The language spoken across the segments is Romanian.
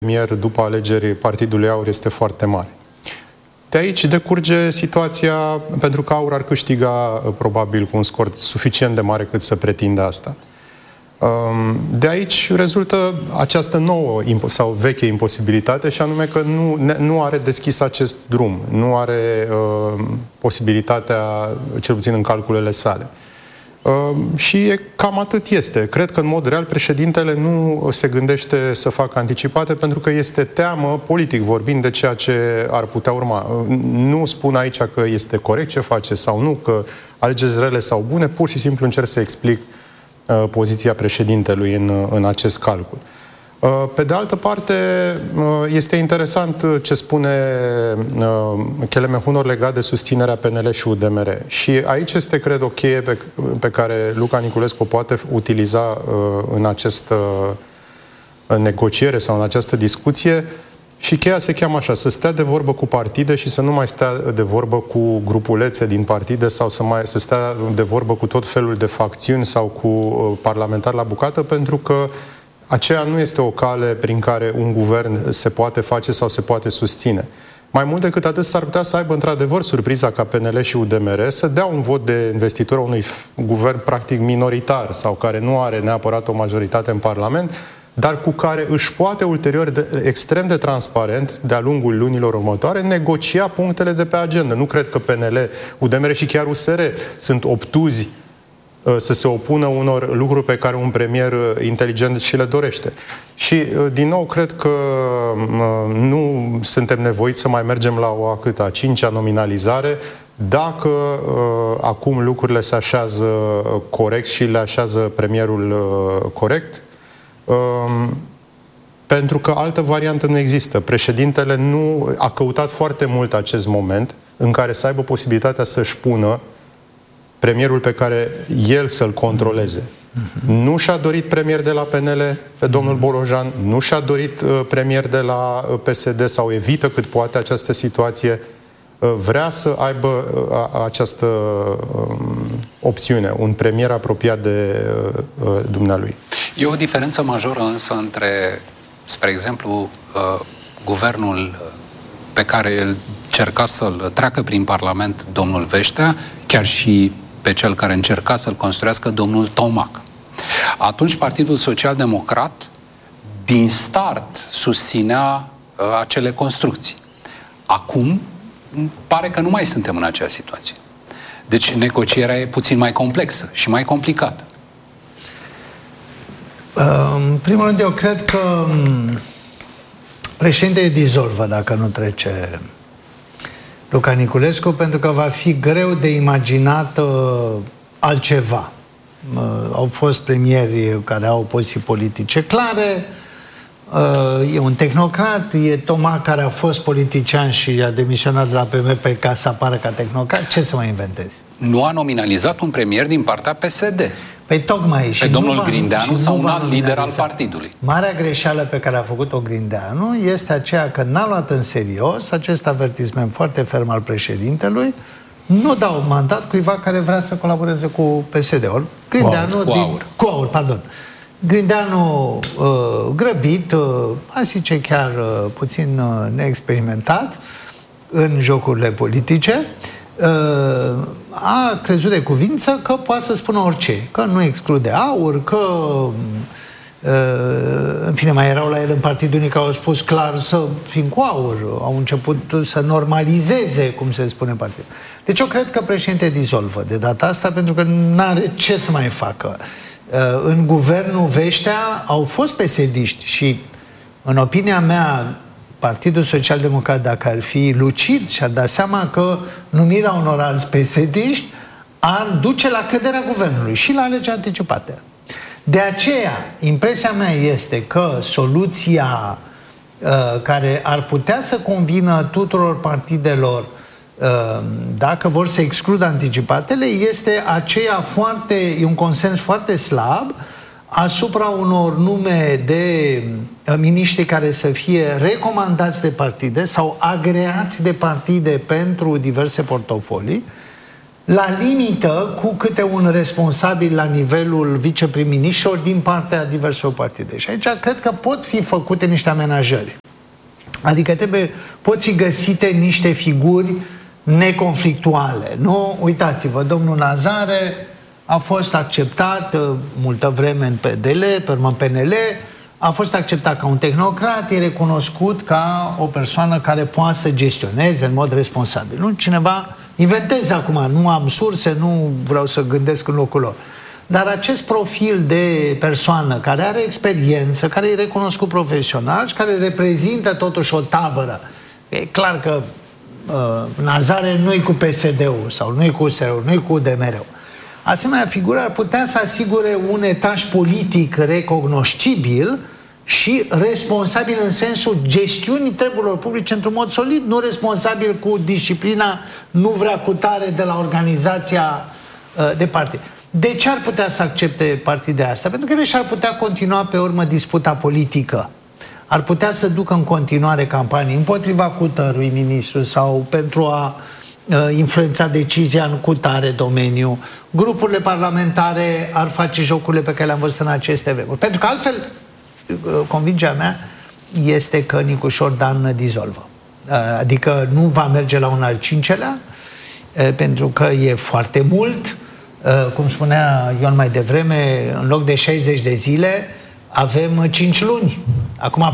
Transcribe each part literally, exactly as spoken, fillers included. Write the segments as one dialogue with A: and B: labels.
A: premier după alegeri Partidului Aur este foarte mare. De aici decurge situația, pentru că Aur ar câștiga probabil cu un scor suficient de mare cât să pretindă asta. De aici rezultă această nouă sau veche imposibilitate, și anume că nu, nu are deschis acest drum, nu are uh, posibilitatea, cel puțin în calculele sale. Uh, și e, cam atât este. Cred că în mod real președintele nu se gândește să facă anticipate, pentru că este teamă, politic vorbind, de ceea ce ar putea urma. Uh, nu spun aici că este corect ce face sau nu, că alegeți rele sau bune, pur și simplu încerc să explic uh, poziția președintelui în, în acest calcul. Pe de altă parte, este interesant ce spune Kelemen Hunor legat de susținerea P N L și U D M R. Și aici este, cred, o cheie pe, pe care Luca Niculescu o poate utiliza în această negociere sau în această discuție. Și cheia se cheamă așa: să stea de vorbă cu partide și să nu mai stea de vorbă cu grupulețe din partide sau să, mai, să stea de vorbă cu tot felul de facțiuni sau cu parlamentari la bucată, pentru că aceea nu este o cale prin care un guvern se poate face sau se poate susține. Mai mult decât atât, s-ar putea să aibă într-adevăr surpriza ca P N L și U D M R să dea un vot de investitură unui guvern practic minoritar sau care nu are neapărat o majoritate în Parlament, dar cu care își poate ulterior de, extrem de transparent, de-a lungul lunilor următoare, negocia punctele de pe agenda. Nu cred că P N L, U D M R și chiar U S R sunt obtuzi să se opună unor lucruri pe care un premier inteligent și le dorește. Și, din nou, cred că nu suntem nevoiți să mai mergem la o a câta, a cincea nominalizare, dacă uh, acum lucrurile se așează corect și le așează premierul uh, corect, uh, pentru că altă variantă nu există. Președintele nu a căutat foarte mult acest moment în care să aibă posibilitatea să-și pună premierul pe care el să-l controleze. Uh-huh. Nu și-a dorit premier de la P N L pe domnul Bolojan, nu și-a dorit uh, premier de la uh, P S D sau evită cât poate această situație. Uh, vrea să aibă uh, această uh, opțiune, un premier apropiat de uh, uh, dumnealui.
B: E o diferență majoră însă între, spre exemplu, uh, guvernul pe care el încerca să-l treacă prin Parlament domnul Veștea, chiar și pe cel care încerca să-l construiască domnul Tomac. Atunci Partidul Social-Democrat din start susținea uh, acele construcții. Acum pare că nu mai suntem în acea situație. Deci negocierea e puțin mai complexă și mai complicată.
C: În primul rând, eu cred că președintele dizolvă dacă nu trece Luca Niculescu, pentru că va fi greu de imaginat uh, altceva. Uh, au fost premieri care au poziții politice clare, uh, e un tehnocrat, e Tomac care a fost politician și a demisionat de la P M P ca să apară ca tehnocrat. Ce să mai inventezi?
B: Nu a nominalizat un premier din partea P S D.
C: Păi tocmai.
B: Pe domnul Grindeanu sau un alt lider al partidului.
C: Marea greșeală pe care a făcut-o Grindeanu este aceea că n-a luat în serios acest avertisment foarte ferm al președintelui: nu dau mandat cuiva care vrea să colaboreze cu P S D-ul. Grindeanu
B: cu,
C: din,
B: aur.
C: cu aur, pardon. Grindeanu uh, grăbit, uh, a zice chiar uh, puțin uh, neexperimentat în jocurile politice, a crezut de cuvință că poate să spună orice, că nu exclude aur, că în fine mai erau la el în partid unii care au spus clar să fim cu aur, au început să normalizeze, cum se spune, partidul. Deci eu cred că președintele dizolvă de data asta, pentru că n-are ce să mai facă. În guvernul Veștea au fost P S D-iști și, în opinia mea, Partidul Social-Democrat, dacă ar fi lucid și ar da seama că numirea unor alți P S D-iști ar duce la căderea guvernului și la alegeri anticipate. De aceea, impresia mea este că soluția uh, care ar putea să convină tuturor partidelor, uh, dacă vor să excludă anticipatele, este aceea foarte, e un consens foarte slab asupra unor nume de miniștri care să fie recomandați de partide sau agreați de partide pentru diverse portofolii, la limită cu câte un responsabil la nivelul viceprim-ministrilor din partea diverselor partide. Și aici cred că pot fi făcute niște amenajări. Adică trebuie, pot fi găsite niște figuri neconflictuale. Nu? Uitați-vă, domnul Nazare a fost acceptat multă vreme în P D L, pe urmă în P N L, a fost acceptat ca un tehnocrat, e recunoscut ca o persoană care poate să gestioneze în mod responsabil. Nu? Cineva inventez acum, nu am surse, nu vreau să gândesc în locul lor. Dar acest profil de persoană care are experiență, care e recunoscut profesional și care reprezintă totuși o tabără. E clar că uh, Nazare nu-i cu P S D-ul sau nu-i cu U S R-ul, nu-i cu U D M R-ul. Asemenea figură ar putea să asigure un etaj politic recognoscibil și responsabil în sensul gestiunii treburilor publice într-un mod solid, nu responsabil cu disciplina nu vrea cutare de la organizația uh, de partid. De ce ar putea să accepte partidele astea? Pentru că ele și-ar putea continua pe urmă disputa politică. Ar putea să ducă în continuare campanii împotriva cutărui ministru sau pentru a uh, influența decizia în cutare domeniu. Grupurile parlamentare ar face jocurile pe care le-am văzut în aceste vremuri. Pentru că altfel, uh, convingerea mea este că Nicușor Dan dizolvă. Uh, adică nu va merge la un al cincelea, uh, pentru că e foarte mult. Uh, cum spunea Ion mai devreme, în loc de șaizeci de zile avem cinci luni. Acum,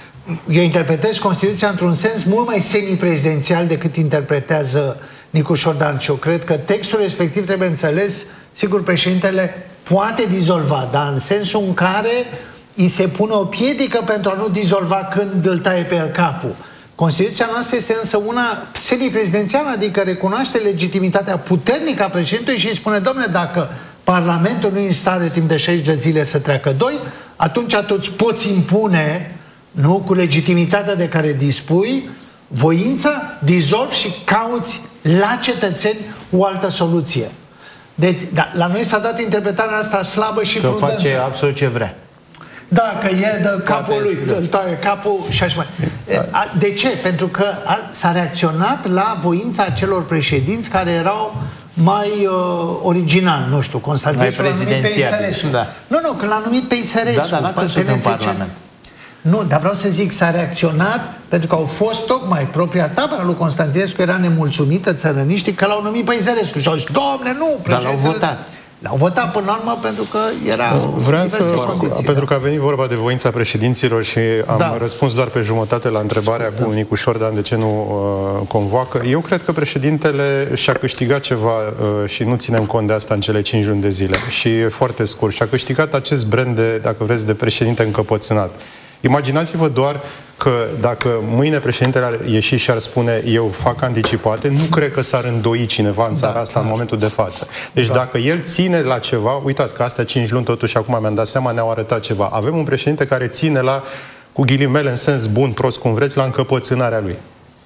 C: eu interpretez Constituția într-un sens mult mai semiprezidențial decât interpretează Nicușor Dan. Și eu cred că textul respectiv trebuie înțeles, sigur, președintele poate dizolva, dar în sensul în care îi se pune o piedică pentru a nu dizolva când îl taie pe el capul. Constituția noastră este însă una semiprezidențială, adică recunoaște legitimitatea puternică a președintelui și îi spune, dom'le, dacă Parlamentul nu e în stare timp de șaizeci de zile să treacă doi, atunci tu îți poți impune, nu, cu legitimitatea de care dispui, voința, dizolvi și cauți la cetățeni o altă soluție. Deci, da, la noi s-a dat interpretarea asta slabă și prudentă.
D: Că face absolut ce vrea.
C: Da, că e de capul lui, îl taie capul și așa mai. De ce? Pentru că s-a reacționat la voința celor președinți care erau mai uh, original, nu știu, Constantinescu l-a numit pe Isărescu. Da. Nu, nu, că l-a numit pe Isărescu.
D: Da, dar n-a căzut în Parlament.
C: Nu, dar vreau să zic, s-a reacționat pentru că au fost tocmai propria tabără lui Constantinescu era nemulțumită, țărăniștii, că l-au numit pe Isărescu și au zis, domne, nu,
D: dar l-au votat.
C: L-au votat până la urmă pentru că era
A: Vreau să, condiții, pentru că a venit vorba de voința președinților și am da. răspuns doar pe jumătate la întrebarea da. cu Nicușor Dan de ce nu uh, convoacă. Eu cred că președintele și-a câștigat ceva uh, și nu ținem cont de asta în cele cinci luni de zile. Și e foarte scurt. Și-a câștigat acest brand de, dacă vreți, de președinte încăpățânat. Imaginați-vă doar că dacă mâine președintele ar ieși și ar spune eu fac anticipate, nu cred că s-ar îndoi cineva în țara da, asta clar. în momentul de față. Deci da. dacă el ține la ceva, uitați că astea cinci luni totuși acum mi-am dat seama, ne-au arătat ceva. Avem un președinte care ține la, cu ghilimele în sens bun, prost cum vreți, la încăpățânarea lui.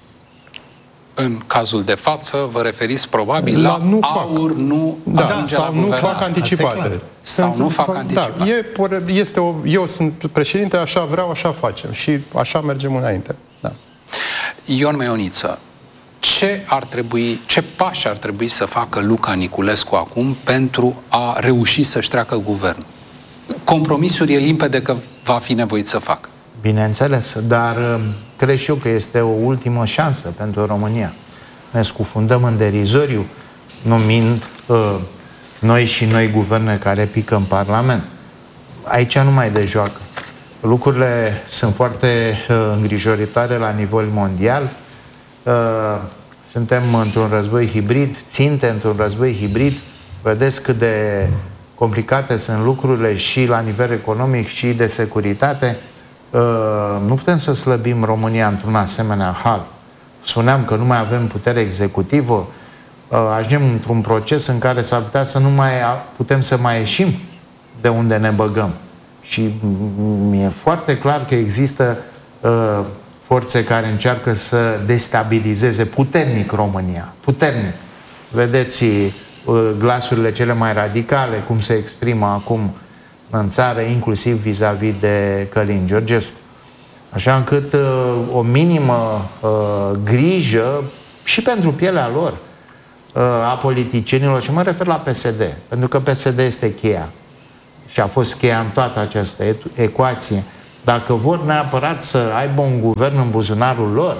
B: În cazul de față, vă referiți probabil la, la nu aur, fac. nu
A: da, sau nu fac anticipate.
B: Sau nu fac anticipate.
A: Da, e, este o, eu sunt președinte, așa vreau, așa facem. Și așa mergem înainte. Da.
B: Ion Meioniță, ce ar trebui, ce pași ar trebui să facă Luca Niculescu acum pentru a reuși să-și treacă guvernul? Compromisul e limpede că va fi nevoit să facă.
D: Bineînțeles, dar cred și eu că este o ultimă șansă pentru România. Ne scufundăm în derizoriu, numind uh, noi și noi guverne care pică în Parlament. Aici nu mai de joacă. Lucrurile sunt foarte uh, îngrijoritoare la nivel mondial. Uh, suntem într-un război hibrid, ținte într-un război hibrid. Vedeți cât de complicate sunt lucrurile și la nivel economic și de securitate. Uh, nu putem să slăbim România într-un asemenea hal. Spuneam că nu mai avem putere executivă, uh, ajungem într-un proces în care s-ar putea să nu mai putem să mai ieșim de unde ne băgăm. Și mi-e foarte clar că există uh, forțe care încearcă să destabilizeze puternic România. Puternic. Vedeți uh, glasurile cele mai radicale, cum se exprimă acum în țară, inclusiv vis-a-vis de Călin Georgescu. Așa încât uh, o minimă uh, grijă și pentru pielea lor. a politicienilor, și mă refer la P S D, pentru că P S D este cheia și a fost cheia în toată această ecuație. Dacă vor neapărat să aibă un guvern în buzunarul lor,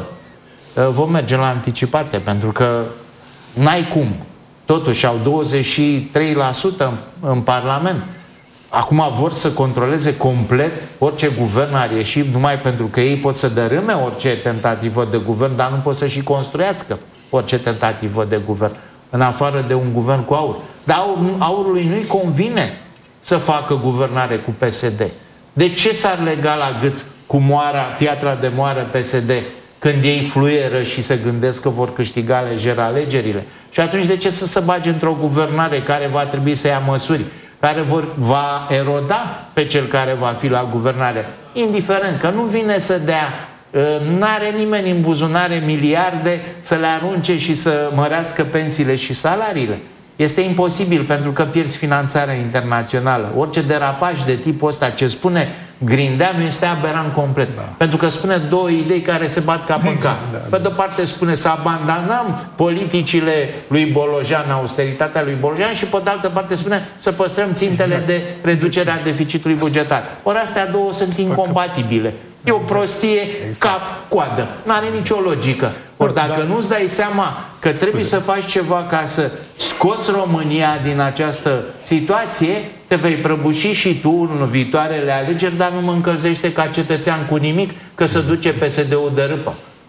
D: vom merge la anticipate, pentru că n-ai cum. Totuși au douăzeci și trei la sută în, în Parlament. Acum vor să controleze complet orice guvern ar ieși, numai pentru că ei pot să dărâme orice tentativă de guvern, dar nu pot să și construiască orice tentativă de guvern, în afară de un guvern cu aur. Dar aur, aurului nu-i convine să facă guvernare cu P S D. De ce s-ar lega la gât cu moara, piatra de moară P S D, când ei fluieră și se gândesc că vor câștiga lejer alegerile? Și atunci de ce să se bage într-o guvernare care va trebui să ia măsuri, care vor, va eroda pe cel care va fi la guvernare? Indiferent că nu vine să dea, n-are nimeni în buzunare miliarde să le arunce și să mărească pensiile și salariile. Este imposibil, pentru că pierzi finanțarea internațională. Orice derapaj de tipul ăsta, ce spune Grindeanu, este aberant complet. Da. Pentru că spune două idei care se bat cap în cap. Da, da. Pe de-o parte spune să abandonăm politicile lui Bolojan, austeritatea lui Bolojan, și pe de altă parte spune să păstrăm țintele exact. de reducere a deficitului bugetar. Ori astea două sunt incompatibile. E o prostie exact. cap-coadă. N-are nicio logică. Ori dacă nu-ți dai seama că trebuie să faci ceva ca să scoți România din această situație, te vei prăbuși și tu în viitoarele alegeri, dar nu mă încălzește ca cetățean cu nimic că se duce P S D-ul de râpă.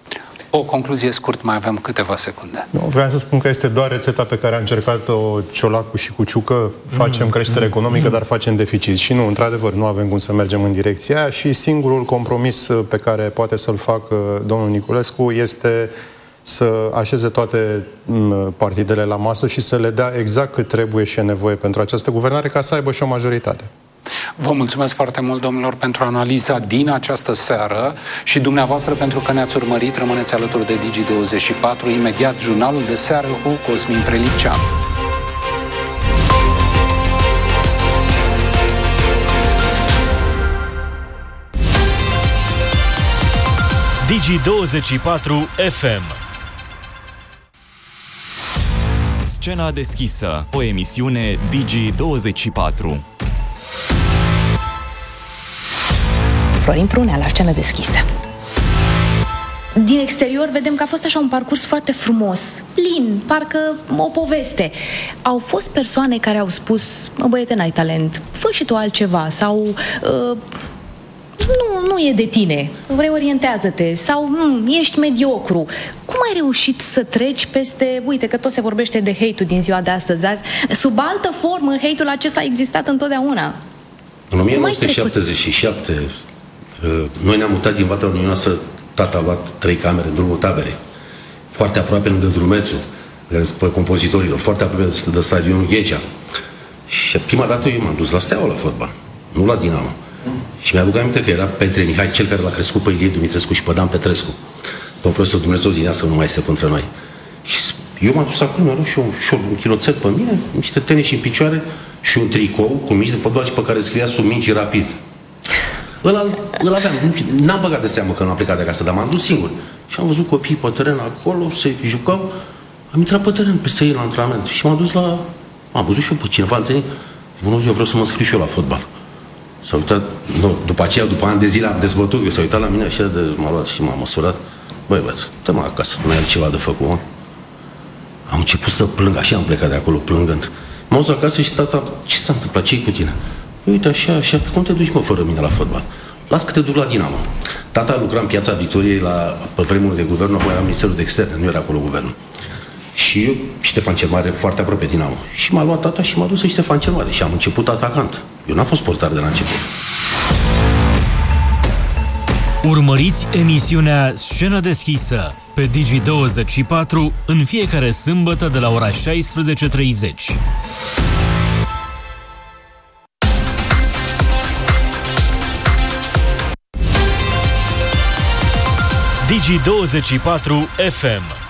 B: O concluzie scurt, mai avem câteva secunde.
A: Nu, vreau să spun că este doar rețeta pe care a încercat-o Ciolacu și Cuciucă. Facem mm, creștere mm, economică, mm. dar facem deficit. Și nu, într-adevăr, nu avem cum să mergem în direcția aia și singurul compromis pe care poate să-l facă domnul Niculescu este să așeze toate partidele la masă și să le dea exact cât trebuie și e nevoie pentru această guvernare, ca să aibă și o majoritate.
B: Vă mulțumesc foarte mult, domnilor, pentru analiza din această seară și dumneavoastră pentru că ne-ați urmărit. Rămâneți alături de Digi douăzeci și patru, imediat jurnalul de seară cu Cosmin Preliceanu.
E: Digi douăzeci și patru F M. Scena deschisă, o emisiune Digi douăzeci și patru.
F: Florin Prunea la Scenă deschisă. Din exterior vedem că a fost așa un parcurs foarte frumos, lin, parcă o poveste. Au fost persoane care au spus: mă, băiete, n-ai talent, fă și tu altceva, sau uh, nu, nu e de tine, reorientează-te, sau hm, ești mediocru. Cum ai reușit să treci peste, uite că tot se vorbește de hate-ul din ziua de astăzi, azi, sub altă formă hate-ul acesta a existat întotdeauna.
G: În o mie nouă sute șaptezeci și șapte noi ne-am mutat din Vatra Unioasă, tata a luat trei camere în drumul taberei, foarte aproape lângă Drumețul, pe compozitorilor, foarte aproape de stadionul Ghecea. Și prima dată eu m-am dus la Steaua la fotbal, nu la Dinamo. Și mi-aduc aminte că era Petre Mihai, cel care l-a crescut pe Ilie Dumitrescu și pe Dan Petrescu. Domnul profesor, Dumnezeu din ea să nu mai este între noi. Și eu m-am dus acolo, mi-am luat și eu un, un kiloțel pe mine, niște tenis în picioare și un tricou cu mici de fotbal și pe care scria sub mingi rapid. Îl, îl aveam, n-am băgat de seamă că nu am plecat de acasă, dar m-am dus singur. Și am văzut copiii pe teren acolo, se jucau, am intrat pe teren peste ei la antrenament și m-am dus la... Am văzut și eu pe cineva întâlnit. Bună ziua, vreau să mă scriu și eu la fotbal. S-a uitat, nu, după aceea, după ani de zile am dezbătut, că s-a uitat la mine așa de m-a luat și m-a măsurat. Băi, băi, dă-mă acasă, nu ai altceva de făcut, mă. Am început să plâng, așa am plecat de acolo, plângând. M-am dus acasă și tata, ce s-a întâmplat, ce-i cu tine? Uite, așa, așa, cum te duci, mă, fără mine la fotbal? Las că te duc la Dinamo. Tata lucra în Piața Victoriei la, pe vremurile de guvern, acum era Ministerul de Externe, nu era acolo guvernul. Și eu, Ștefan cel Mare, foarte aproape Dinamo. Și m-a luat tata și m-a dus în Ștefan cel Mare și am început atacant. Eu n-am fost portar de la început.
E: Urmăriți emisiunea Scenă deschisă pe Digi douăzeci și patru în fiecare sâmbătă de la ora șaisprezece treizeci. Digi douăzeci și patru F M.